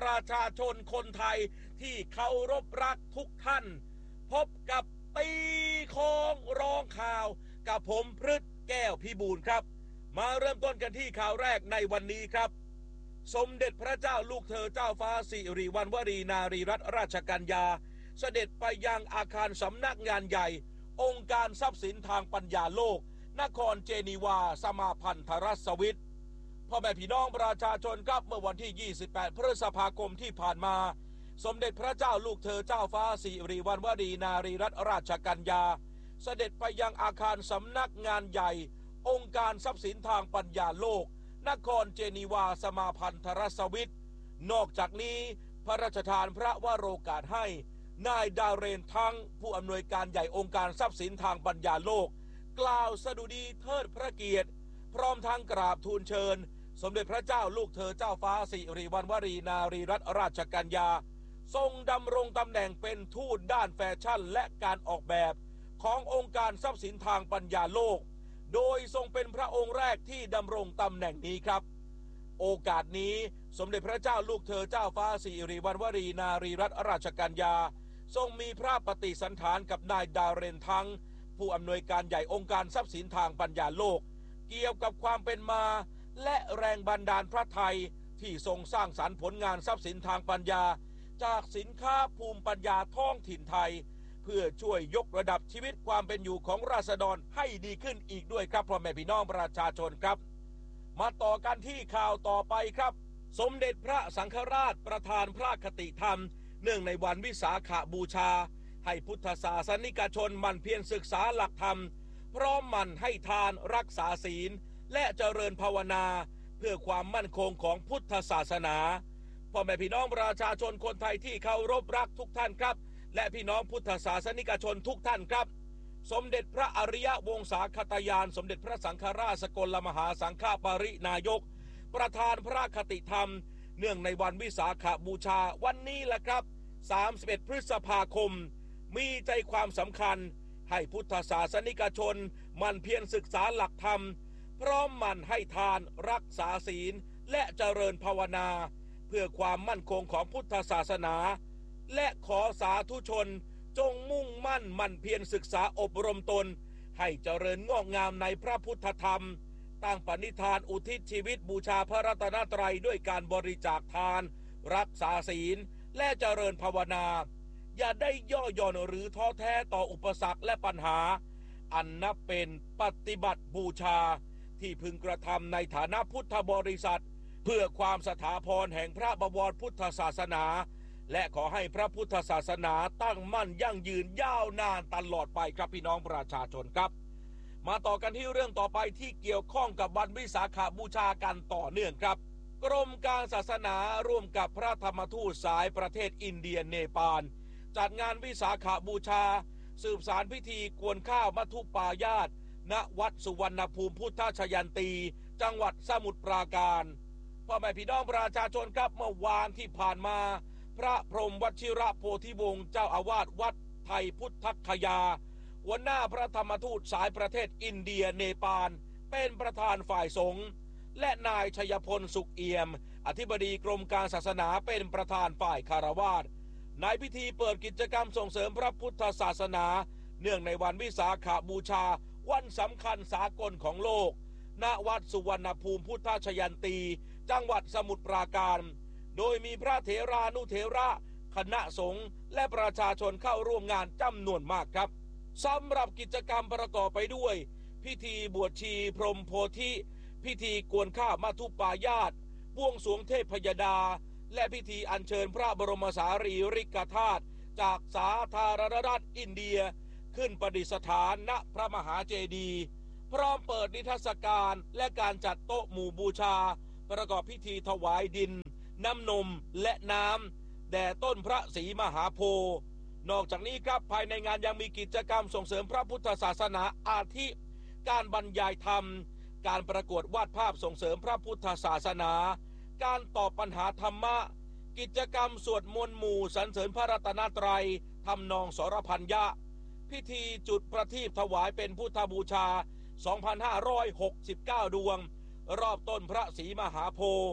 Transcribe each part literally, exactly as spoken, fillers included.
ประชาชนคนไทยที่เคารพรักทุกท่านพบกับตีโค้งร้องข่าวกับผมพฤทธิ์แก้วพิบูลครับมาเริ่มต้นกันที่ข่าวแรกในวันนี้ครับสมเด็จพระเจ้าลูกเธอเจ้าฟ้าสิริวัณวรีนารีรัตนราชกัญญาเสด็จไปยังอาคารสำนักงานใหญ่องค์การทรัพย์สินทางปัญญาโลกนครเจนีวาสมาพันธรัฐสวิตพ่อแม่พี่น้องประชาชนครับเมื่อวันที่ยี่สิบแปดพฤษภาคมที่ผ่านมาสมเด็จพระเจ้าลูกเธอเจ้าฟ้าสิริวัณวรีนารีรัตนราชกัญญาเสด็จไปยังอาคารสำนักงานใหญ่องค์การทรัพย์สินทางปัญญาโลกนครเจนีวาสมาพันธรัฐสวิตนอกจากนี้พระราชทานพระวโรกาสให้นายดาเรนทั้งผู้อำนวยการใหญ่องค์การทรัพย์สินทางปัญญาโลกกล่าวสดุดีเทิดพระเกียรติพร้อมทั้งกราบทูลเชิญสมเด็จพระเจ้าลูกเธอเจ้าฟ้าสิริวัณวรีนารีรัตนราชกัญญาทรงดำรงตำแหน่งเป็นทูตด้านแฟชั่นและการออกแบบขององค์การทรัพย์สินทางปัญญาโลกโดยทรงเป็นพระองค์แรกที่ดำรงตำแหน่งนี้ครับโอกาสนี้สมเด็จพระเจ้าลูกเธอเจ้าฟ้าสิริวัณวรีนารีรัตนราชกัญญาทรงมีพระปฏิสันถานกับนายดาเรนทั้งผู้อำนวยการใหญ่องค์การทรัพย์สินทางปัญญาโลกเกี่ยวกับความเป็นมาและแรงบันดาลพระทัยที่ทรงสร้างสรรค์ผลงานทรัพย์สินทางปัญญาจากสินค้าภูมิปัญญาท้องถิ่นไทยเพื่อช่วยยกระดับชีวิตความเป็นอยู่ของราษฎรให้ดีขึ้นอีกด้วยครับพ่อแม่พี่น้องประชาชนครับมาต่อกันที่ข่าวต่อไปครับสมเด็จพระสังฆราชประธานพระคติธรรมเนื่องในวันวิสาขบูชาให้พุทธศาสนิกชนหมั่นเพียรศึกษาหลักธรรมพร้อมหมั่นให้ทานรักษาศีลและเจริญภาวนาเพื่อความมั่นคงของพุทธศาสนาพ่อแม่พี่น้องประชาชนคนไทยที่เคารพรักทุกท่านครับและพี่น้องพุทธศาสนิกชนทุกท่านครับสมเด็จพระอริยวงศาคตยานสมเด็จพระสังฆราชสกลมหาสังฆปรินายกประธานพระคติธรรมเนื่องในวันวิสาขบูชาวันนี้แหละครับสามสิบเอ็ดพฤษภาคมมีใจความสำคัญให้พุทธศาสนิกชนหมั่นเพียรศึกษาหลักธรรมพร้อมหมั่นให้ทานรักษาศีลและเจริญภาวนาเพื่อความมั่นคงของพุทธศาสนาและขอสาธุชนจงมุ่งมั่นหมั่นเพียรศึกษาอบรมตนให้เจริญงอกงามในพระพุทธธรรมตั้งปณิธานอุทิศชีวิตบูชาพระรัตนตรัยด้วยการบริจาคทานรักษาศีลและเจริญภาวนาอย่าได้ย่อหย่อนหรือท้อแท้ต่ออุปสรรคและปัญหาอันนับเป็นปฏิบัติบูชาที่พึงกระทำในฐานะพุทธบริษัทเพื่อความสถาพรแห่งพระบวรพุทธศาสนาและขอให้พระพุทธศาสนาตั้งมั่นยั่งยืนยาวนานตลอดไปครับพี่น้องประชาชนครับมาต่อกันที่เรื่องต่อไปที่เกี่ยวข้องกับวันวิสาขบูชากันต่อเนื่องครับกรมการศาสนาร่วมกับพระธรรมทูตสายประเทศอินเดียเนปาลจัดงานวิสาขบูชาสืบสารพิธีกวนข้าวมัทุปายาตณวัดสุวรรณภูมิพุทธชยันตีจังหวัดสมุทรปราการพ่อแม่พี่น้องประชาชนครับเมื่อวานที่ผ่านมาพระพรหมวชิระโพธิวงศ์เจ้าอาวาสวัดไทยพุทธคยาหัวหน้าพระธรรมทูตสายประเทศอินเดียเนปาลเป็นประธานฝ่ายสงฆ์และนายชัยพลสุขเอี่ยมอธิบดีกรมการศาสนาเป็นประธานฝ่ายคารวาสในพิธีเปิดกิจกรรมส่งเสริมพระพุทธศาสนาเนื่องในวันวิสาขบูชาวันสำคัญสากลของโลกณวัดสุวรรณภูมิพุทธชยันตีจังหวัดสมุทรปราการโดยมีพระเถรานุเถระคณะสงฆ์และประชาชนเข้าร่วมงานจำนวนมากครับสำหรับกิจกรรมประกอบไปด้วยพิธีบวชชีพรหมโพธิพิธีกวนข้าวมัทุปายาตบวงสรวงเทพยดาและพิธีอัญเชิญพระบรมสารีริกธาตุจากสาธารณรัฐอินเดียขึ้นประดิษฐานณพระมหาเจดีย์พร้อมเปิดนิทรรศการและการจัดโต๊ะหมู่บูชาประกอบพิธีถวายดินน้ำนมและน้ำแด่ต้นพระศรีมหาโพธิ์นอกจากนี้ครับภายในงานยังมีกิจกรรมส่งเสริมพระพุทธศาสนาอาทิการบรรยายธรรมการประกวดวาดภาพส่งเสริมพระพุทธศาสนาการตอบปัญหาธรรมะกิจกรรมสวดมนต์หมู่สรรเสริญพระรัตนตรัยทำนองสรพัญญะพิธีจุดประทีปถวายเป็นพุทธบูชา สองพันห้าร้อยหกสิบเก้า ดวงรอบต้นพระศรีมหาโพธิ์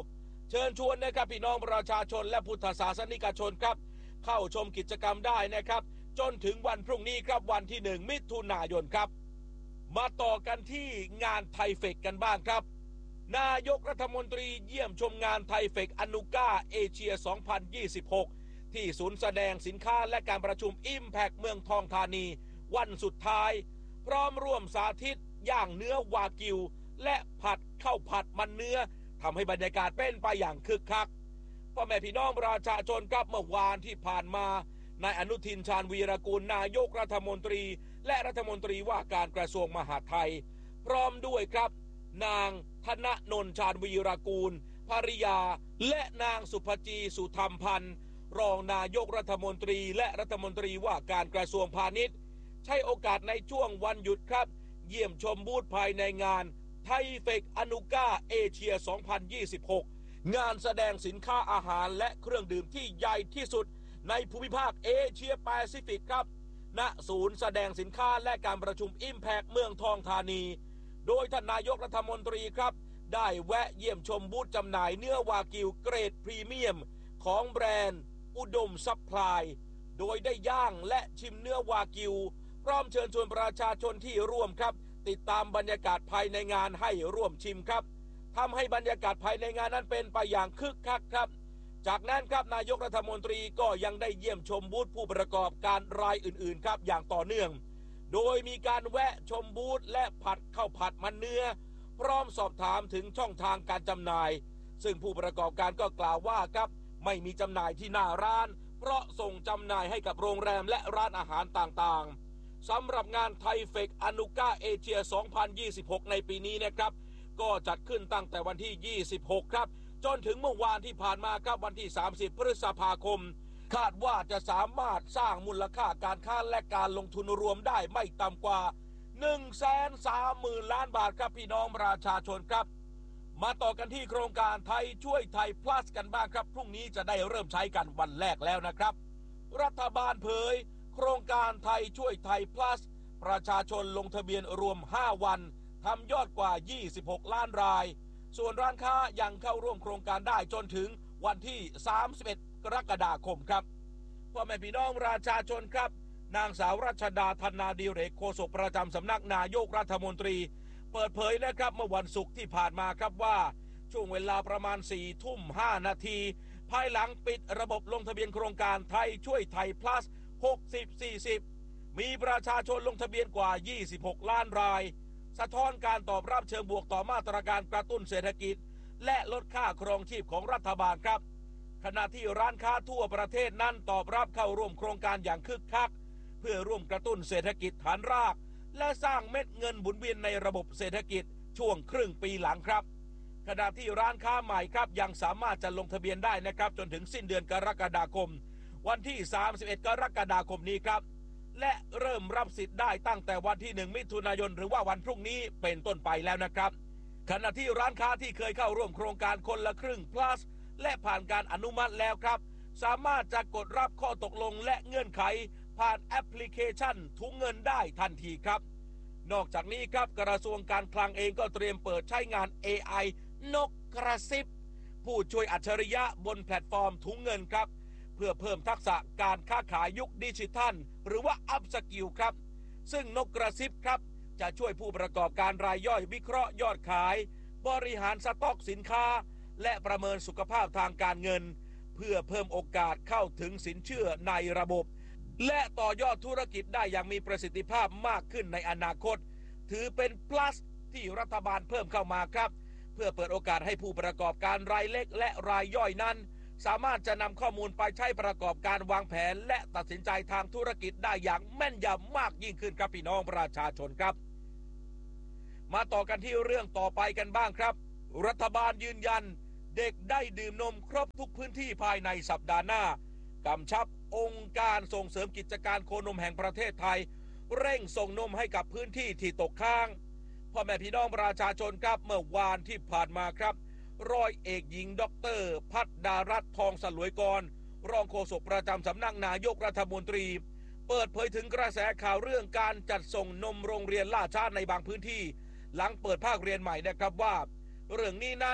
เชิญชวนนะครับพี่น้องประชาชนและพุทธศาสนิกชนครับเข้าชมกิจกรรมได้นะครับจนถึงวันพรุ่งนี้ครับวันที่หนึ่งมิถุนายนครับมาต่อกันที่งานไทเฟกกันบ้างครับนายกรัฐมนตรีเยี่ยมชมงานไทเฟกอนุก้าเอเชีย สองพันยี่สิบหก ที่ศูนย์แสดงสินค้าและการประชุม Impact เมืองทองธานีวันสุดท้ายพร้อมร่วมสาธิตย่างเนื้อวากิวและผัดข้าวผัดมันเนื้อทำให้บรรยากาศเป็นไปอย่างคึกคักพ่อแม่พี่น้องประชาชนครับเมื่อวานที่ผ่านมานายอนุทินชาญวีรกูลนายกรัฐมนตรีและรัฐมนตรีว่าการกระทรวงมหาดไทยพร้อมด้วยครับนางธนนนท์ชาญวีรกูลภริยาและนางสุภจีสุธรรมพันธ์รองนายกรัฐมนตรีและรัฐมนตรีว่าการกระทรวงพาณิชย์ใช้โอกาสในช่วงวันหยุดครับเยี่ยมชมบูธภายในงานไทเฟกอนุก้าเอเชีย สองพันยี่สิบหก งานแสดงสินค้าอาหารและเครื่องดื่มที่ใหญ่ที่สุดในภูมิภาคเอเชียแปซิฟิกครับณศูนย์แสดงสินค้าและการประชุม Impact เมืองทองธานีโดยท่านนายกรัฐมนตรีครับได้แวะเยี่ยมชมบูธจำหน่ายเนื้อวากิวเกรดพรีเมียมของแบรนด์อุดมซัพพลายโดยได้ย่างและชิมเนื้อวากิวพร้อมเชิญชวนประชาชนที่ร่วมครับติดตามบรรยากาศภายในงานให้ร่วมชิมครับทำให้บรรยากาศภายในงานนั้นเป็นไปอย่างคึกคักครับจากนั้นครับนายกรัฐมนตรีก็ยังได้เยี่ยมชมบูธผู้ประกอบการรายอื่นๆครับอย่างต่อเนื่องโดยมีการแวะชมบูธและผัดข้าวผัดมันเนื้อพร้อมสอบถามถึงช่องทางการจำหน่ายซึ่งผู้ประกอบการก็กล่าวว่าครับไม่มีจำหน่ายที่หน้าร้านเพราะส่งจำหน่ายให้กับโรงแรมและร้านอาหารต่างๆสำหรับงานไทเฟกอนุก้าเอเชีย สองพันยี่สิบหก ในปีนี้นะครับก็จัดขึ้นตั้งแต่วันที่ยี่สิบหกครับจนถึงเมื่อวานที่ผ่านมาครับวันที่สามสิบพฤษภาคมคาดว่าจะสามารถสร้างมูลค่าการค้าและการลงทุนรวมได้ไม่ต่ำกว่า หนึ่งแสนสามหมื่น ล้านบาทครับพี่น้องประชาชนครับมาต่อกันที่โครงการไทยช่วยไทย plus กันบ้างครับพรุ่งนี้จะได้เริ่มใช้กันวันแรกแล้วนะครับรัฐบาลเผยโครงการไทยช่วยไทย plus ประชาชนลงทะเบียนรวมห้าวันทำยอดกว่ายี่สิบหกล้านรายส่วนร้านค้ายังเข้าร่วมโครงการได้จนถึงวันที่สามสิบเอ็ดกรกฎาคมครับพ่อแม่พี่น้องประชาชนครับนางสาวรัชดาธนาดิเรกโฆษกประจำสำนักนายกรัฐมนตรีเปิดเผยนะครับเมื่อวันศุกร์ที่ผ่านมาครับว่าช่วงเวลาประมาณสี่ทุ่มห้านาทีภายหลังปิดระบบลงทะเบียนโครงการไทยช่วยไทย plus หกสิบ สี่สิบมีประชาชนลงทะเบียนกว่ายี่สิบหกล้านรายสะท้อนการตอบรับเชิงบวกต่อมาตรการกระตุ้นเศรษฐกิจและลดค่าครองชีพของรัฐบาลครับขณะที่ร้านค้าทั่วประเทศนั้นตอบรับเข้าร่วมโครงการอย่างคึกคักเพื่อร่วมกระตุ้นเศรษฐกิจฐานรากและสร้างเม็ดเงินหมุนเวียนในระบบเศรษฐกิจช่วงครึ่งปีหลังครับขณะที่ร้านค้าใหม่ครับยังสามารถจะลงทะเบียนได้นะครับจนถึงสิ้นเดือนกรกฎาคมวันที่สามสิบเอ็ดกรกฎาคมนี้ครับและเริ่มรับสิทธิ์ได้ตั้งแต่วันที่หนึ่งมิถุนายนหรือว่าวันพรุ่งนี้เป็นต้นไปแล้วนะครับขณะที่ร้านค้าที่เคยเข้าร่วมโครงการคนละครึ่ง plus และผ่านการอนุมัติแล้วครับสามารถจะกดรับข้อตกลงและเงื่อนไขผ่านแอปพลิเคชันถุงเงินได้ทันทีครับนอกจากนี้ครับกระทรวงการคลังเองก็เตรียมเปิดใช้งาน เอ ไอ นกกระซิบผู้ช่วยอัจฉริยะบนแพลตฟอร์มถุงเงินครับเพื่อเพิ่มทักษะการค้าขายยุคดิจิทัลหรือว่าอัพสกิลครับซึ่งนกกระซิบครับจะช่วยผู้ประกอบการรายย่อยวิเคราะห์ยอดขายบริหารสต็อกสินค้าและประเมินสุขภาพทางการเงินเพื่อเพิ่มโอกาสเข้าถึงสินเชื่อในระบบและต่อยอดธุรกิจได้อย่างมีประสิทธิภาพมากขึ้นในอนาคตถือเป็น plus ที่รัฐบาลเพิ่มเข้ามาครับเพื่อเปิดโอกาสให้ผู้ประกอบการรายเล็กและรายย่อยนั้นสามารถจะนำข้อมูลไปใช้ประกอบการวางแผนและตัดสินใจทางธุรกิจได้อย่างแม่นยำมากยิ่งขึ้นครับพี่น้องประชาชนครับมาต่อกันที่เรื่องต่อไปกันบ้างครับรัฐบาลยืนยันเด็กได้ดื่มนมครบทุกพื้นที่ภายในสัปดาห์หน้ากำชับองค์การส่งเสริมกิจการโคนมแห่งประเทศไทยเร่งส่งนมให้กับพื้นที่ที่ตกค้างพ่อแม่พี่น้องประชาชนครับเมื่อวานที่ผ่านมาครับร้อยเอกหญิงด็อกเตอร์พัฒดารัตน์ทองสลวยกรรองโฆษกประจำสำนักนายกรัฐมนตรีเปิดเผยถึงกระแสข่าวเรื่องการจัดส่งนมโรงเรียนล่าช้าในบางพื้นที่หลังเปิดภาคเรียนใหม่นะครับว่าเรื่องนี้นั้น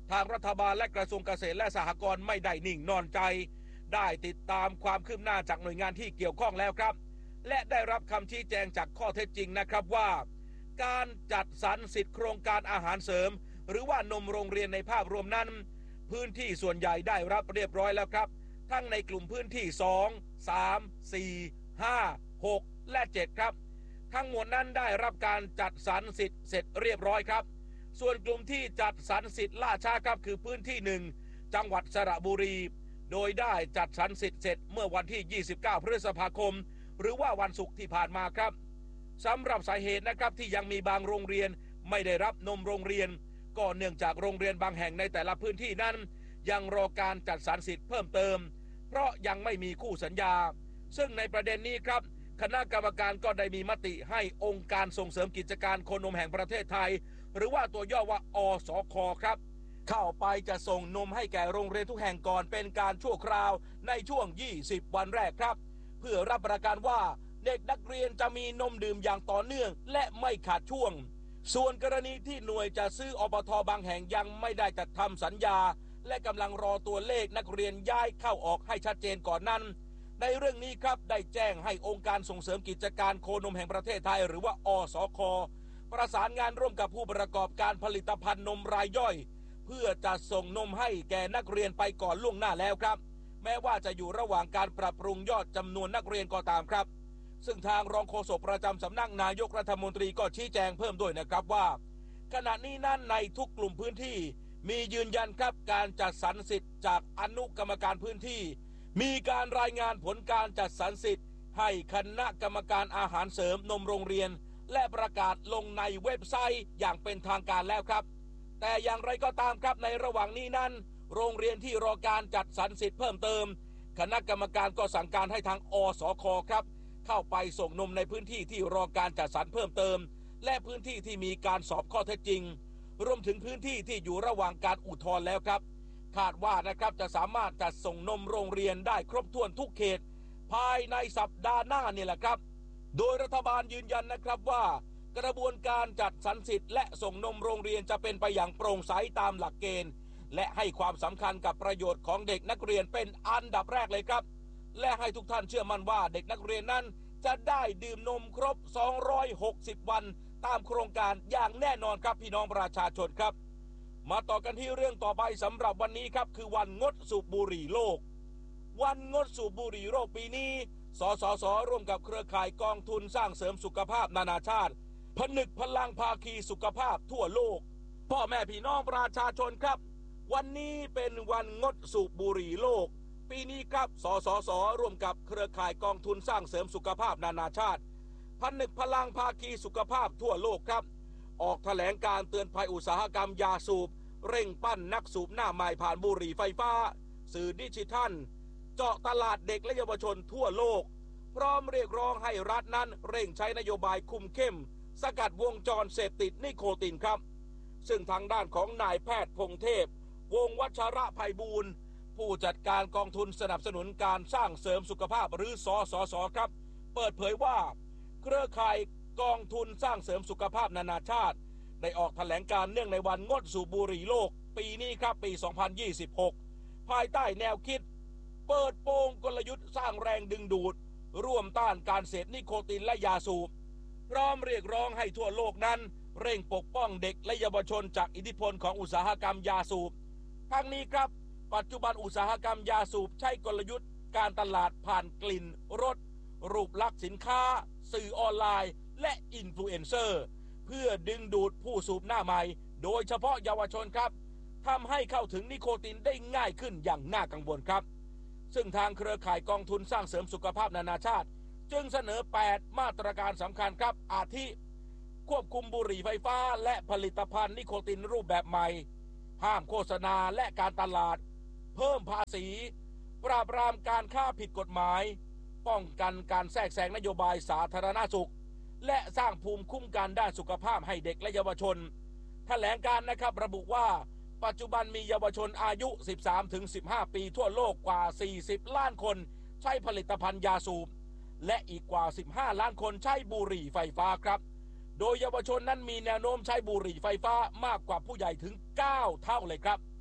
ทางรัฐบาลและกระทรวงเกษตรและสหกรณ์ไม่ได้นิ่งนอนใจได้ติดตามความคืบหน้าจากหน่วยงานที่เกี่ยวข้องแล้วครับและได้รับคำชี้แจงจากข้อเท็จจริงนะครับว่าการจัดสรรสิทธิโครงการอาหารเสริมหรือว่านมโรงเรียนในภาพรวมนั้นพื้นที่ส่วนใหญ่ได้รับเรียบร้อยแล้วครับทั้งในกลุ่มพื้นที่สอง สาม สี่ ห้า หกและเจ็ดครับทั้งหมดนั้นได้รับการจัดสรรสิทธิ์เสร็จเรียบร้อยครับส่วนกลุ่มที่จัดสรรสิทธิ์ล่าช้าครับคือพื้นที่หนึ่งจังหวัดสระบุรีโดยได้จัดสรรสิทธิ์เสร็จเมื่อวันที่ยี่สิบเก้าพฤษภาคมหรือว่าวันศุกร์ที่ผ่านมาครับสำหรับสาเหตุนะครับที่ยังมีบางโรงเรียนไม่ได้รับนมโรงเรียนก็เนื่องจากโรงเรียนบางแห่งในแต่ละพื้นที่นั้นยังรอการจัดสรรสิทธิ์เพิ่มเติมเพราะยังไม่มีคู่สัญญาซึ่งในประเด็นนี้ครับคณะกรรมการก็ได้มีมติให้องค์การส่งเสริมกิจการโคนมแห่งประเทศไทยหรือว่าตัวย่อว่าอสค.ครับเข้าไปจะส่งนมให้แก่โรงเรียนทุกแห่งก่อนเป็นการชั่วคราวในช่วงยี่สิบวันแรกครับเพื่อรับประกันว่าเด็กนักเรียนจะมีนมดื่มอย่างต่อเนื่องและไม่ขาดช่วงส่วนกรณีที่หน่วยจะซื้ออบท.บางแห่งยังไม่ได้จัดทำสัญญาและกำลังรอตัวเลขนักเรียนย้ายเข้าออกให้ชัดเจนก่อนนั้นในเรื่องนี้ครับได้แจ้งให้องค์การส่งเสริมกิจการโคนมแห่งประเทศไทยหรือว่าอสค.ประสานงานร่วมกับผู้ประกอบการผลิตภัณฑ์นมรายย่อยเพื่อจะส่งนมให้แก่นักเรียนไปก่อนล่วงหน้าแล้วครับแม้ว่าจะอยู่ระหว่างการปรับปรุงยอดจำนวนนักเรียนก็ตามครับซึ่งทางรองโฆษกประจำสำนักนายกรัฐมนตรีก็ชี้แจงเพิ่มด้วยนะครับว่าขณะนี้นั้นในทุกกลุ่มพื้นที่มียืนยันครับการจัดสรรสิทธิ์จากอนุกรรมการพื้นที่มีการรายงานผลการจัดสรรสิทธิ์ให้คณะกรรมการอาหารเสริมนมโรงเรียนและประกาศลงในเว็บไซต์อย่างเป็นทางการแล้วครับแต่อย่างไรก็ตามครับในระหว่างนี้นั้นโรงเรียนที่รอการจัดสรรสิทธิ์เพิ่มเติมคณะกรรมการก็สั่งการให้ทางอสค.ครับเข้าไปส่งนมในพื้นที่ที่รอการจัดสรรเพิ่มเติมและพื้นที่ที่มีการสอบข้อเท็จจริงรวมถึงพื้นที่ที่อยู่ระหว่างการอุทธรณ์แล้วครับคาดว่านะครับจะสามารถจัดส่งนมโรงเรียนได้ครบถ้วนทุกเขตภายในสัปดาห์หน้านี่แหละครับโดยรัฐบาลยืนยันนะครับว่ากระบวนการจัดสรรสิทธิ์และส่งนมโรงเรียนจะเป็นไปอย่างโปร่งใสตามหลักเกณฑ์และให้ความสำคัญกับประโยชน์ของเด็กนักเรียนเป็นอันดับแรกเลยครับและให้ทุกท่านเชื่อมั่นว่าเด็กนักเรียนนั้นจะได้ดื่มนมครบสองร้อยหกสิบวันตามโครงการอย่างแน่นอนครับพี่น้องประชาชนครับมาต่อกันที่เรื่องต่อไปสำหรับวันนี้ครับคือวันงดสูบบุหรี่โลกวันงดสูบบุหรี่โลกปีนี้สสส.ร่วมกับเครือข่ายกองทุนสร้างเสริมสุขภาพนานาชาติผนึกพลังภาคีสุขภาพทั่วโลกพ่อแม่พี่น้องประชาชนครับวันนี้เป็นวันงดสูบบุหรี่โลกปีนี้ครับสสส.ร่วมกับเครือข่ายกองทุนสร้างเสริมสุขภาพนานาชาติผนึกพลังภาคีสุขภาพทั่วโลกครับออกแถลงการเตือนภัยอุตสาหกรรมยาสูบเร่งปั้นนักสูบหน้าใหม่ผ่านบุหรี่ไฟฟ้าสื่อดิจิทัลเจาะตลาดเด็กและเยาวชนทั่วโลกพร้อมเรียกร้องให้รัฐนั้นเร่งใช้นโยบายคุมเข้มสกัดวงจรเสพติดนิโคตินครับซึ่งทางด้านของนายแพทย์พงเทพวงศ์วัชระไพบูลย์ผู้จัดการกองทุนสนับสนุนการสร้างเสริมสุขภาพหรือสสส.ครับเปิดเผยว่าเครือข่ายกองทุนสร้างเสริมสุขภาพนานาชาติได้ออกแถลงการเนื่องในวันงดสูบบุหรี่โลกปีนี้ครับปีสองพันยี่สิบหกภายใต้แนวคิดเปิดโปงกลยุทธ์สร้างแรงดึงดูดร่วมต้านการเสพนิโคตินและยาสูบพร้อมเรียกร้องให้ทั่วโลกนั้นเร่งปกป้องเด็กและเยาวชนจากอิทธิพลของอุตสาหกรรมยาสูบทั้งนี้ครับปัจจุบันอุตสาหกรรมยาสูบใช้กลยุทธ์การตลาดผ่านกลิ่นรสรูปลักษณ์สินค้าสื่อออนไลน์และอินฟลูเอนเซอร์เพื่อดึงดูดผู้สูบหน้าใหม่โดยเฉพาะเยาวชนครับทำให้เข้าถึงนิโคตินได้ง่ายขึ้นอย่างน่ากังวลครับซึ่งทางเครือข่ายกองทุนสร้างเสริมสุขภาพนานาชาติจึงเสนอแปดมาตรการสำคัญครับอาทิควบคุมบุหรี่ไฟฟ้าและผลิตภัณฑ์นิโคตินรูปแบบใหม่ห้ามโฆษณาและการตลาดเพิ่มภาษีปราบปรามการค้าผิดกฎหมายป้องกันการแทรกแซงนโยบายสาธารณสุขและสร้างภูมิคุ้มกันด้านสุขภาพให้เด็กและเยาวชนแถลงการนะครับระบุว่าปัจจุบันมีเยาวชนอายุ สิบสามถึงสิบห้า ปีทั่วโลกกว่า สี่สิบ ล้านคนใช้ผลิตภัณฑ์ยาสูบและอีกกว่า สิบห้า ล้านคนใช้บุหรี่ไฟฟ้าครับโดยเยาวชนนั้นมีแนวโน้มใช้บุหรี่ไฟฟ้ามากกว่าผู้ใหญ่ถึง เก้า เท่าเลยครับ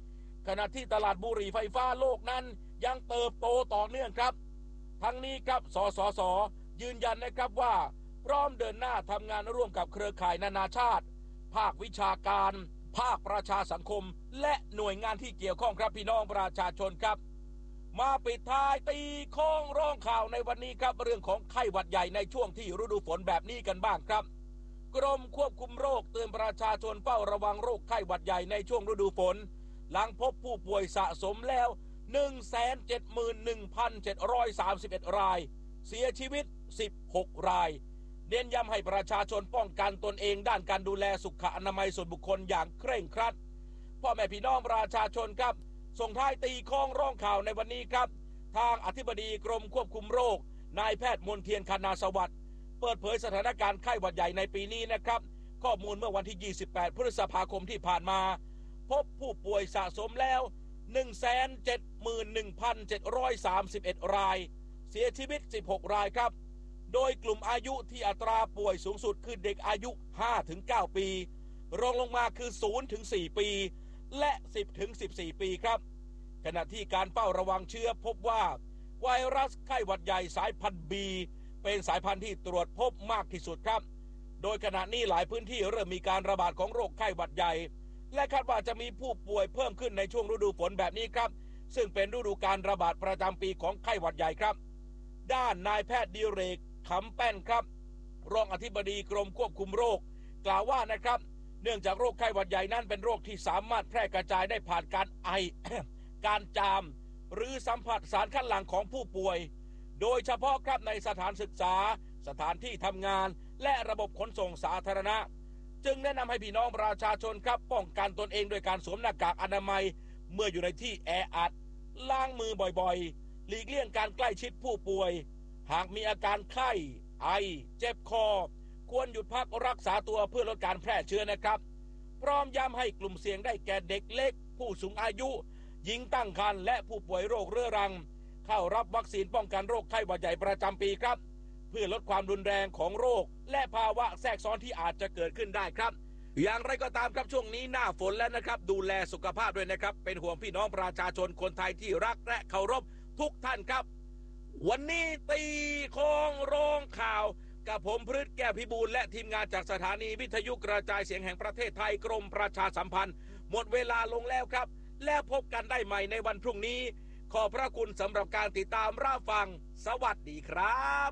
ขณะที่ตลาดบุหรี่ไฟฟ้าโลกนั้นยังเติบโตต่อเนื่องครับทั้งนี้ครับสสสยืนยันนะครับว่าพร้อมเดินหน้าทำงานร่วมกับเครือข่ายนานาชาติภาควิชาการภาคประชาสังคมและหน่วยงานที่เกี่ยวข้องครับพี่น้องประชาชนครับมาปิดท้ายตีโค้งร้องข่าวในวันนี้ครับเรื่องของไข้หวัดใหญ่ในช่วงที่ฤดูฝนแบบนี้กันบ้างครับกรมควบคุมโรคเตือนประชาชนเฝ้าระวังโรคไข้หวัดใหญ่ในช่วงฤดูฝนหลังพบผู้ป่วยสะสมแล้ว หนึ่งแสนเจ็ดหมื่นหนึ่งพันเจ็ดร้อยสามสิบเอ็ด รายเสียชีวิตสิบหกรายเน้นย้ำให้ประชาชนป้องกันตนเองด้านการดูแลสุขอนามัยส่วนบุคคลอย่างเคร่งครัดพ่อแม่พี่น้องประชาชนครับส่งท้ายตีโค้งร้องข่าวในวันนี้ครับทางอธิบดีกรมควบคุมโรคนายแพทย์มนเทียนคณาสวัสดิ์เปิดเผยสถานการณ์ไข้หวัดใหญ่ในปีนี้นะครับข้อมูลเมื่อวันที่ยี่สิบแปดพฤษภาคมที่ผ่านมาพบผู้ป่วยสะสมแล้ว หนึ่งแสนเจ็ดหมื่นหนึ่งพันเจ็ดร้อยสามสิบเอ็ด รายเสียชีวิตสิบหกรายครับโดยกลุ่มอายุที่อัตราป่วยสูงสุดคือเด็กอายุ ห้าถึงเก้า ปีรองลงมาคือ ศูนย์ถึงสี่ ปีและ สิบถึงสิบสี่ ปีครับขณะที่การเฝ้าระวังเชื้อพบว่าไวรัสไข้หวัดใหญ่สายพันธุ์ B เป็นสายพันธุ์ที่ตรวจพบมากที่สุดครับโดยขณะนี้หลายพื้นที่เริ่มมีการระบาดของโรคไข้หวัดใหญ่และคาดว่าจะมีผู้ป่วยเพิ่มขึ้นในช่วงฤดูฝนแบบนี้ครับซึ่งเป็นฤดูการระบาดประจำปีของไข้หวัดใหญ่ครับด้านนายแพทย์ดิเรกขำแป้นครับรองอธิบดีกรมควบคุมโรคกล่าวว่านะครับเนื่องจากโรคไข้หวัดใหญ่นั้นเป็นโรคที่สามารถแพร่กระจายได้ผ่านการไอ การจามหรือสัมผัสสารคัดหลั่งของผู้ป่วยโดยเฉพาะครับในสถานศึกษาสถานที่ทำงานและระบบขนส่งสาธารณะจึงแนะนำให้พี่น้องประชาชนครับป้องกันตนเองโดยการสวมหน้ากากอนามัยเมื่ออยู่ในที่แออัดล้างมือบ่อยๆหลีกเลี่ยงการใกล้ชิดผู้ป่วยหากมีอาการไข้ไอเจ็บคอควรหยุดพักรักษาตัวเพื่อลดการแพร่เชื้อนะครับพร้อมย้ำให้กลุ่มเสี่ยงได้แก่เด็กเล็กผู้สูงอายุหญิงตั้งครรภ์และผู้ป่วยโรคเรื้อรังเข้ารับวัคซีนป้องกันโรคไข้หวัดใหญ่ประจำปีครับเพื่อลดความรุนแรงของโรคและภาวะแทรกซ้อนที่อาจจะเกิดขึ้นได้ครับอย่างไรก็ตามครับช่วงนี้หน้าฝนแล้วนะครับดูแลสุขภาพด้วยนะครับเป็นห่วงพี่น้องประชาชนคนไทยที่รักและเคารพทุกท่านครับวันนี้ตีโค้งร้องข่าวกับผมพฤทธิ์แก้วพิบูลและทีมงานจากสถานีวิทยุกระจายเสียงแห่งประเทศไทยกรมประชาสัมพันธ์หมดเวลาลงแล้วครับแล้วพบกันได้ใหม่ในวันพรุ่งนี้ขอบพระคุณสำหรับการติดตามรับฟังสวัสดีครับ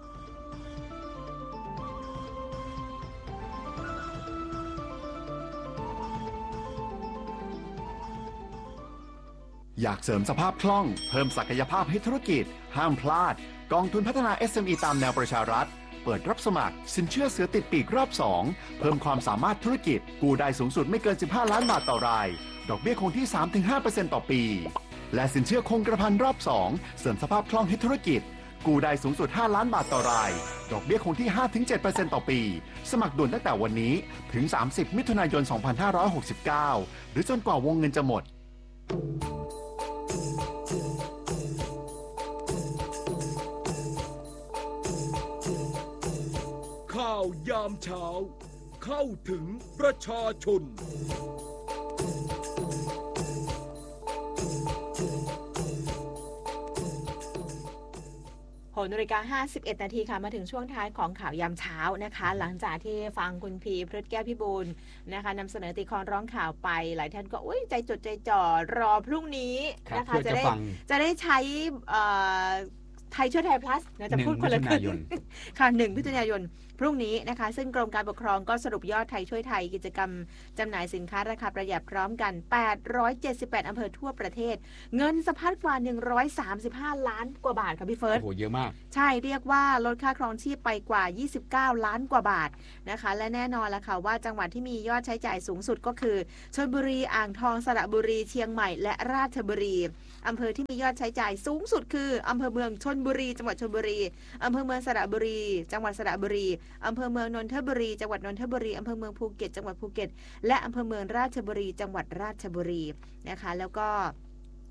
อยากเสริมสภาพคล่องเพิ่มศักยภาพให้ธุรกิจห้ามพลาดกองทุนพัฒนา เอส เอ็ม อี ตามแนวประชารัฐเปิดรับสมัครสินเชื่อเสือติดปีกรอบสองเพิ่มความสามารถธุรกิจกู้ได้สูงสุดไม่เกินสิบห้าล้านบาทต่อรายดอกเบี้ยคงที่ สามถึงห้าเปอร์เซ็นต์ ต่อปีและสินเชื่อคงกระพันรอบสองเสริมสภาพคล่องให้ธุรกิจกู้ได้สูงสุดห้าล้านบาทต่อรายดอกเบี้ยคงที่ ห้าถึงเจ็ดเปอร์เซ็นต์ ต่อปีสมัครด่วนตั้งแต่วันนี้ถึงสามสิบมิถุนายนสองพันห้าร้อยหกสิบเก้าหรือจนกว่าวงเงินจะหมดข่าวยามเช้าเข้าถึงประชาชนหกนาฬิกาห้าสิบเอ็ดนาทีค่ะมาถึงช่วงท้ายของข่าวยามเช้านะคะหลังจากที่ฟังคุณพีพฤทธิ์แก้วพิบูลนะคะนำเสนอตีคอนร้องข่าวไปหลายท่านก็อุ้ยใจจดใจจ่อรอพรุ่งนี้นะคะจะได้จะได้ใช้ไทยช่วยไทย plus นะจะพูดคนละครึ่งค่ะหนึ่งพฤศจิกายนพรุ่งนี้นะคะซึ่งกรมการปกครองก็สรุปยอดไทยช่วยไทยกิจกรรมจำหน่ายสินค้าราคาประหยัดพร้อมกันแปดร้อยเจ็ดสิบแปดอำเภอทั่วประเทศเงินสะพัดกว่าหนึ่งร้อยสามสิบห้าล้านกว่าบาทค่ะพี่เฟิร์สโอ้โหเยอะมากใช่เรียกว่าลดค่าครองชีพไปกว่ายี่สิบเก้าล้านกว่าบาทนะคะและแน่นอนละค่ะว่าจังหวัดที่มียอดใช้จ่ายสูงสุดก็คือชลบุรีอ่างทองสระบุรีเชียงใหม่และราชบุรีอำเภอที่มียอดใช้จ่ายสูงสุดคืออำเภอเมืองชลบุรีจังหวัดชลบุรีอำเภอเมืองสระบุรีจังหวัดสระบุรีอำเภอเมืองนนทบุรีจังหวัดนนทบุรีอำเภอเมืองภูเก็ตจังหวัดภูเก็ตและอำเภอเมืองราชบุรีจังหวัดราชบุรีนะคะแล้วก็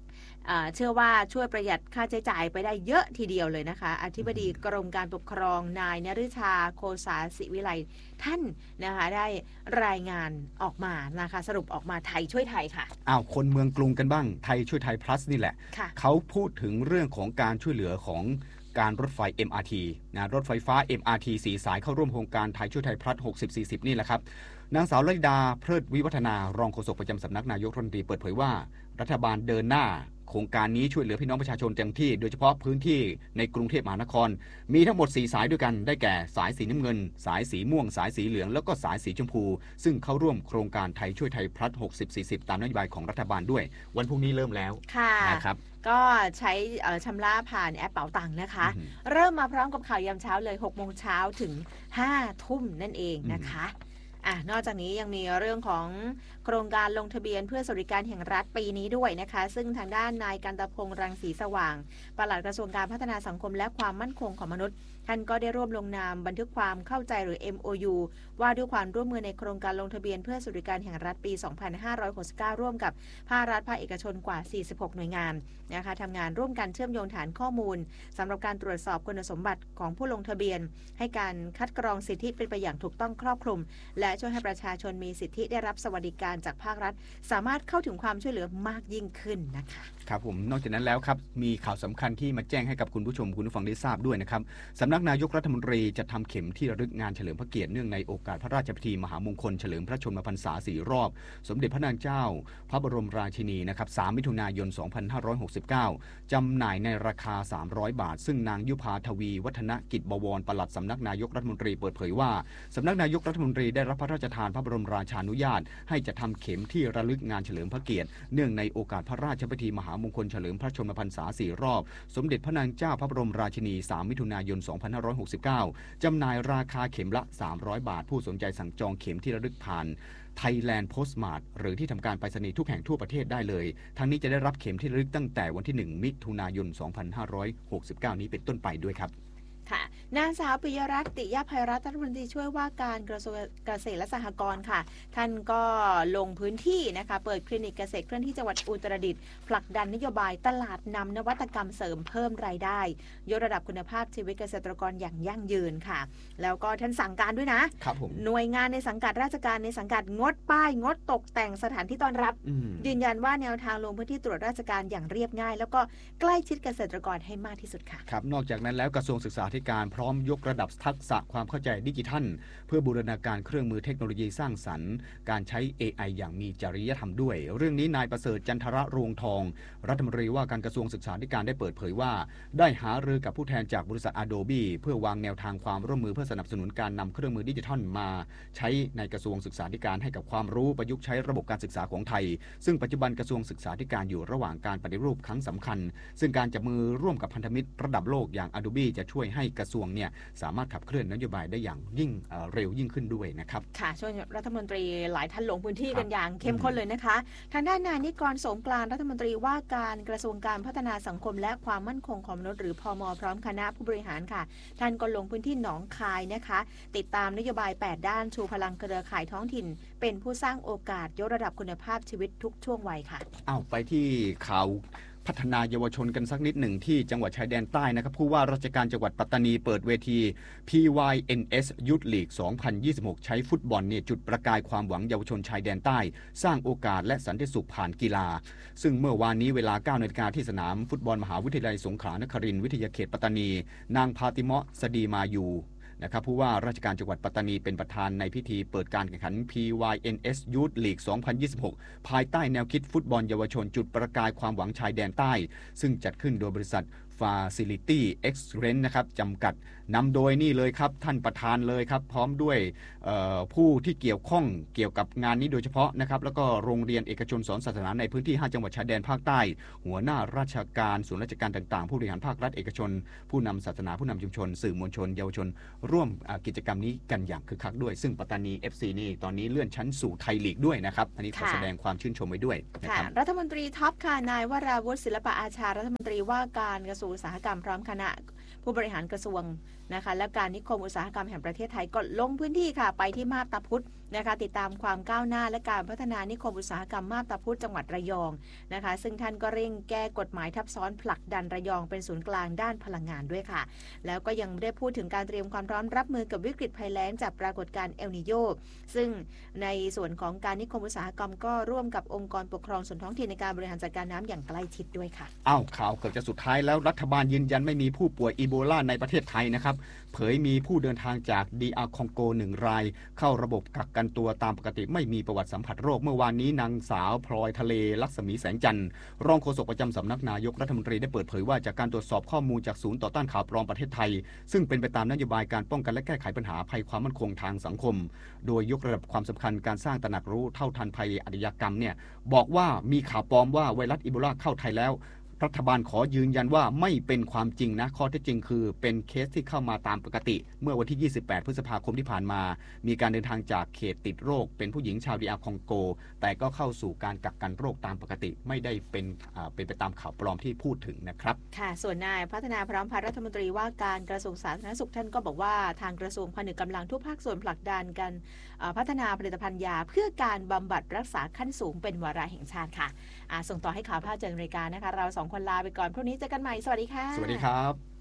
เชื่อว่าช่วยประหยัดค่าใช้จ่ายไปได้เยอะทีเดียวเลยนะคะอธิบดีกรมการปกครองนายนฤชาโคสาศิวิไลท่านนะคะได้รายงานออกมานะคะสรุปออกมาไทยช่วยไทยค่ะอ้าวคนเมืองกรุงกันบ้างไทยช่วยไทย plus นี่แหละเขาพูดถึงเรื่องของการช่วยเหลือของการรถไฟ เอ็ม อาร์ ที นะรถไฟฟ้า เอ็ม อาร์ ที สี่สายเข้าร่วมโครงการไทยช่วยไทย plus หกสิบ สี่สิบนี่แหละครับนางสาวลลิดาเพลิดวิวัฒนารองโฆษกประจำสำนักนายกรัฐมนตรีเปิดเผยว่ารัฐบาลเดินหน้าโครงการนี้ช่วยเหลือพี่น้องประชาชนเต็มที่โดยเฉพาะพื้นที่ในกรุงเทพมหานครมีทั้งหมดสี่สายด้วยกันได้แก่สายสีน้ำเงินสายสีม่วงสายสีเหลืองแล้วก็สายสีชมพูซึ่งเข้าร่วมโครงการไทยช่วยไทย plus หกสิบ สี่สิบตามนโยบายของรัฐบาลด้วยวันพรุ่งนี้เริ่มแล้วนะครับก็ใช้ชำระผ่านแอปเป๋าตังค์นะคะเริ่มมาพร้อมกับข่าวยามเช้าเลยหกโมงเช้าถึงห้าทุ่มนั่นเองนะคะอ่ะนอกจากนี้ยังมีเรื่องของโครงการลงทะเบียนเพื่อสวัสดิการแห่งรัฐปีนี้ด้วยนะคะซึ่งทางด้านนายกันตพงษ์รังสีสว่างปลัดกระทรวงการพัฒนาสังคมและความมั่นคงของมนุษย์ท่านก็ได้ร่วมลงนามบันทึกความเข้าใจหรือ เอ็ม โอ ยู ว่าด้วยความร่วมมือในโครงการลงทะเบียนเพื่อสวัสดิการแห่งรัฐปี สองพันห้าร้อยหกสิบเก้า ร่วมกับภาครัฐภาคเอกชนกว่า สี่สิบหก หน่วยงานนะคะทำงานร่วมกันเชื่อมโยงฐานข้อมูลสำหรับการตรวจสอบคุณสมบัติของผู้ลงทะเบียนให้การคัดกรองสิทธิเป็นไปอย่างถูกต้องครอบคลุมและช่วยให้ประชาชนมีสิทธิได้รับสวัสดิการจากภาครัฐสามารถเข้าถึงความช่วยเหลือมากยิ่งขึ้นนะคะครับผมนอกจากนั้นแล้วครับมีข่าวสำคัญที่มาแจ้งให้กับคุณผู้ชมคุณผู้ฟังได้ทราบด้วยนะครับสำนักนายกรัฐมนตรีจะทำเข็มที่ระลึกงานเฉลิมพระเกียรติเนื่องในโอกาสพระราชพิธีมหามงคลเฉลิมพระชนมพรรษาสี่รอบสมเด็จพระนางเจ้าพระบรมราชินีนะครับสามมิถุนายนสองพันห้าร้อยหกสิบเก้าจำหน่ายในราคาสามร้อยบาทซึ่งนางยุพาทวีวัฒนกิจบวรปลัดสำนักนายกรัฐมนตรีเปิดเผยว่าสำนักนายกรัฐมนตรีได้รับพระราชทานพระบรมราชานุญาตให้จัดทำเข็มที่ระลึกงานเฉลิมพระเกียรติเนื่องในโอกาสพระราชพิธีมหามงคลเฉลิมพระชนมพรรษาสี่รอบสมเด็จพระนางเจ้าพระบรมราชินีสามมิถุนายนสองพันห้าร้อยหกสิบเก้าจำหน่ายราคาเข็มละสามร้อยบาทผู้สนใจสั่งจองเข็มที่ระลึกผ่าน Thailand Postmart หรือที่ทำการไปรษณีย์ทุกแห่งทั่วประเทศได้เลยทั้งนี้จะได้รับเข็มที่ระลึกตั้งแต่วันที่หนึ่งมิถุนายนสองพันห้าร้อยหกสิบเก้านี้เป็นต้นไปด้วยครับค่ะนางสาวปิยรัตน์ติยภัยรัตน์รัฐมนตรีช่วยว่าการกระทรวงเกษตรและสหกรณ์ค่ะท่านก็ลงพื้นที่นะคะเปิดคลินิกเกษตรเคลื่อนที่จังหวัดอุตรดิตถ์ผลักดันนโยบายตลาดนำนวัตกรรมเสริมเพิ่มรายได้ยกระดับคุณภาพชีวิตเกษตรกรอย่างยั่งยืนค่ะแล้วก็ท่านสั่งการด้วยนะครับผมหน่วยงานในสังกัดราชการในสังกัดงดป้ายงดตกแต่งสถานที่ต้อนรับยืนยันว่าแนวทางลงพื้นที่ตรวจราชการอย่างเรียบง่ายแล้วก็ใกล้ชิดเกษตรกรให้มากที่สุดค่ะครับนอกจากนั้นแล้วกระทรวงศึกษาธิการพร้อมยกระดับทักษะความเข้าใจดิจิทัลเพื่อบูรณาการเครื่องมือเทคโนโลยีสร้างสรรค์การใช้ เอ ไอ อย่างมีจริยธรรมด้วยเรื่องนี้นายประเสริฐจันทรรวงทองรัฐมนตรีว่าการกระทรวงศึกษาธิการได้เปิดเผยว่าได้หารือกับผู้แทนจากบริษัท Adobe เพื่อวางแนวทางความร่วมมือเพื่อสนับสนุนการนำเครื่องมือดิจิทัลมาใช้ในกระทรวงศึกษาธิการให้กับความรู้ประยุกต์ใช้ระบบการศึกษาของไทยซึ่งปัจจุบันกระทรวงศึกษาธิการอยู่ระหว่างการปฏิรูปครั้งสำคัญซึ่งการจับมือร่วมกับพันธมิตรระดับโลกอย่าง Adobe จะช่วยให้กระทรวงเนี่ยสามารถขับเคลื่อนนโยบายได้อย่างยิ่งเร็วยิ่งขึ้นด้วยนะครับค่ะช่วยรัฐมนตรีหลายท่านลงพื้นที่กันอย่างเข้มข้นเลยนะคะทางด้านนายนิกรสงกรานต์รัฐมนตรีว่าการกระทรวงการพัฒนาสังคมและความมั่นคงของมนุษย์หรือพม.พร้อมคณะผู้บริหารค่ะท่านก็ลงพื้นที่หนองคายนะคะติดตามนโยบายแปดด้านชูพลังเครือข่ายท้องถิ่นเป็นผู้สร้างโอกาสยกระดับคุณภาพชีวิตทุกช่วงวัยค่ะอ้าวไปที่ข่าวพัฒนาเยาวชนกันสักนิดหนึ่งที่จังหวัดชายแดนใต้นะครับผู้ว่าราชการจังหวัดปัตตานีเปิดเวที พี วาย เอ็น เอส Youth League สองพันยี่สิบหกใช้ฟุตบอลเนี่ยจุดประกายความหวังเยาวชนชายแดนใต้สร้างโอกาสและสันติสุขผ่านกีฬาซึ่งเมื่อวานนี้เวลา เก้านาฬิกาที่สนามฟุตบอลมหาวิทยาลัยสงขลานครินทร์วิทยาเขตปัตตานีนางพาติเมาะสดีมายูนะครับผู้ว่าราชการจังหวัดปัตตานีเป็นประธานในพิธีเปิดการแข่งขัน พี วาย เอ็น เอส Youth League สองพันยี่สิบหกภายใต้แนวคิดฟุตบอลเยาวชนจุดประกายความหวังชายแดนใต้ซึ่งจัดขึ้นโดยบริษัท Facility Excellence นะครับจำกัดนำโดยนี่เลยครับท่านประธานเลยครับพร้อมด้วยผู้ที่เกี่ยวข้องเกี่ยวกับงานนี้โดยเฉพาะนะครับแล้วก็โรงเรียนเอกชนสอนศาสนาในพื้นที่ห้าจังหวัดชายแดนภาคใต้หัวหน้าราชการส่วนราชการต่างๆผู้บริหารภาครัฐเอกชนผู้นำศาสนาผู้นำชุมชนสื่อมวลชนเยาวชนร่วมกิจกรรมนี้กันอย่างคึกคักด้วยซึ่งปัตตานี เอฟ ซี นี่ตอนนี้เลื่อนชั้นสู่ไทยลีกด้วยนะครับอันนี้ขอแสดงความชื่นชมไว้ด้วยนะครับรัฐมนตรีท็อปค่ะนายวราวุฒิศิลปะอาชารัฐมนตรีว่าการกระทรวงระทรวงอุตสาหกรรมพร้อมคณะผู้บริหารกระทรวงนะคะและการนิคมอุตสาหกรรมแห่งประเทศไทยก็ลงพื้นที่ค่ะไปที่มาบตาพุธนะคะติดตามความก้าวหน้าและการพัฒนานิคมอุตสาหกรรมมาบตาพุธจังหวัดระยองนะคะซึ่งท่านก็เร่งแก้กฎหมายทับซ้อนผลักดันระยองเป็นศูนย์กลางด้านพลังงานด้วยค่ะแล้วก็ยังได้พูดถึงการเตรียมความพร้อมรับมือกับวิกฤตภัยแล้งจากปรากฏการณ์เอลนีโญซึ่งในส่วนของการนิคมอุตสาหกรรมก็ร่วมกับองค์กรปกครองส่วนท้องถิ่นในการบริหารจัดการน้ำอย่างใกล้ชิดด้วยค่ะอ้าวข่าวเกือบจะสุดท้ายแล้วรัฐบาลยืนยันไม่มีผู้ป่วยอีโบลาในประเทศไทยนะครับเผยมีผู้เดินทางจาก ดี อาร์ คองโกหนึ่งรายเข้าระบบกักกันตัวตามปกติไม่มีประวัติสัมผัสโรคเมื่อวานนี้นางสาวพลอยทะเลลักษมีแสงจันทร์รองโฆษกประจำสำนักนายกรัฐมนตรีได้เปิดเผยว่าจากการตรวจสอบข้อมูลจากศูนย์ต่อต้านข่าวปลอมประเทศไทยซึ่งเป็นไปตามนโยบายการป้องกันและแก้ไขปัญหาภัยความมั่นคงทางสังคมโดยยกระดับความสำคัญการสร้างตระหนักรู้เท่าทันภัยอาชญากรรมเนี่ยบอกว่ามีข่าวปลอมว่าไวรัสอีโบลาเข้าไทยแล้วรัฐบาลขอยืนยันว่าไม่เป็นความจริงนะข้อเท็จจริงคือเป็นเคสที่เข้ามาตามปกติเมื่อวันที่ยี่สิบแปดพฤษภาคมที่ผ่านมามีการเดินทางจากเขตติดโรคเป็นผู้หญิงชาวดีอาร์คองโกแต่ก็เข้าสู่การกักกันโรคตามปกติไม่ได้เป็นเป็นไปตามข่าวปลอมที่พูดถึงนะครับค่ะส่วนนายพัฒนาพร้อมพัฒน์รัฐมนตรีว่าการกระทรวงสาธารณสุขท่านก็บอกว่าทางกระทรวงผนึกกำลังทุกภาคส่วนผลักดันกันพัฒนาผลิตภัณฑ์ยาเพื่อการบำบัดรักษาขั้นสูงเป็นวาระแห่งชาติค่ะส่งต่อให้ข่าวภาคเจริญรายการนะคะเราสองคนลาไปก่อนพรุ่งนี้เจอกันใหม่สวัสดีค่ะสวัสดีครับ